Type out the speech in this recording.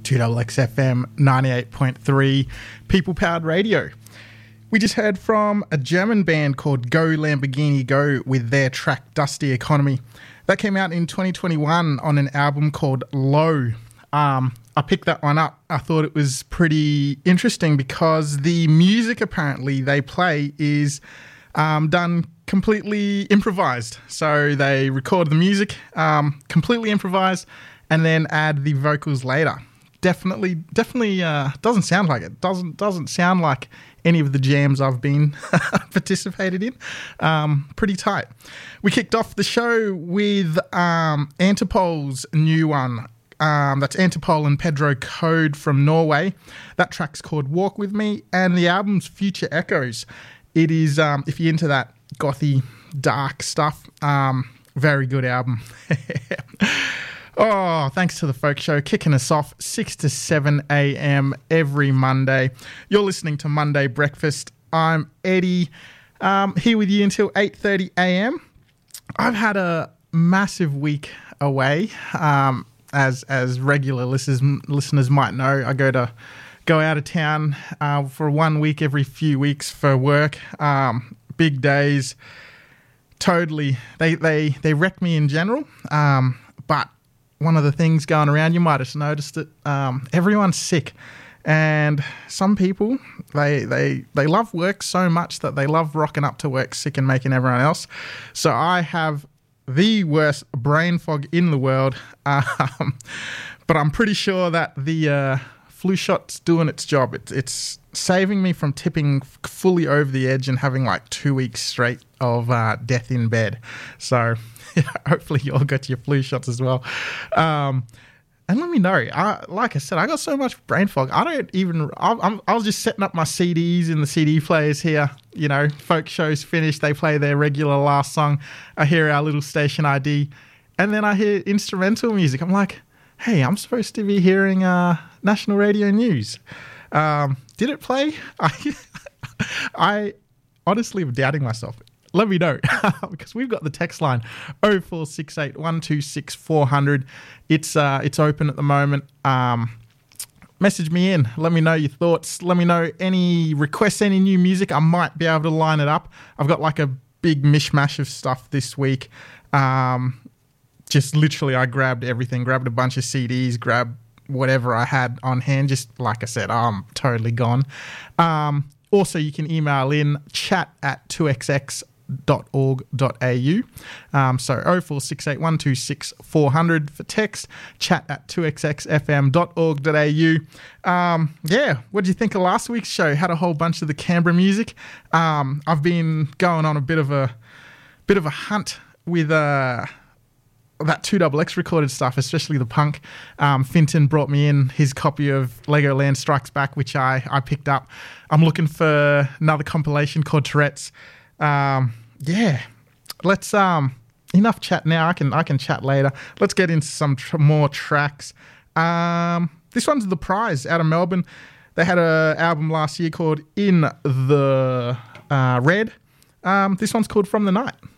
2XX FM 98.3 People Powered Radio. We just heard from a German band called Go Lamborghini Go with their track Dusty Economy. That came out in 2021 on an album called Low. I picked that one up. I thought it was pretty interesting because the music apparently they play is done completely improvised. So they record the music completely improvised and then add the vocals later. Definitely doesn't sound like it. Doesn't sound like any of the jams I've been participated in. Pretty tight. We kicked off the show with Antipol's new one. That's Antipol and Pedro Code from Norway. That track's called Walk With Me, and the album's Future Echoes. It is, if you're into that gothy, dark stuff, very good album. Oh, thanks to the Folk Show, kicking us off 6 to 7 a.m. every Monday. You're listening to Monday Breakfast. I'm Eddie, here with you until 8:30 a.m. I've had a massive week away. As regular listeners might know, I go out of town for 1 week every few weeks for work. Big days, totally. They wreck me in general. But one of the things going around, you might have noticed it. Everyone's sick, and some people they love work so much that they love rocking up to work sick and making everyone else. So I have the worst brain fog in the world, but I'm pretty sure that the flu shot's doing its job. It's saving me from tipping fully over the edge and having like 2 weeks straight of death in bed. So hopefully you all got your flu shots as well. And let me know. Like I said, I got so much brain fog. I was just setting up my CDs in the CD players here. You know, Folk Show's finished. They play their regular last song. I hear our little station ID. And then I hear instrumental music. I'm like, hey, I'm supposed to be hearing National Radio News. Did it play? I honestly am doubting myself. Let me know, because we've got the text line 0468 126 400. It's open at the moment. Message me in. Let me know your thoughts. Let me know any requests, any new music. I might be able to line it up. I've got like a big mishmash of stuff this week. Just literally, I grabbed everything, grabbed a bunch of CDs, grabbed whatever I had on hand. Just like I said, I'm totally gone. Also, you can email in chat@2xx.org.au. So 0468 126 400 for text, chat@2xxfm.org.au. What do you think of last week's show? Had a whole bunch of the Canberra music. I've been going on a bit of a hunt with that 2XX recorded stuff, especially the punk. Finton brought me in his copy of Legoland Strikes Back, which I picked up. I'm looking for another compilation called Tourette's. Let's enough chat now. I can chat later. Let's get into some more tracks. This one's The Prize out of Melbourne. They had an album last year called In the Red. This one's called From the Night.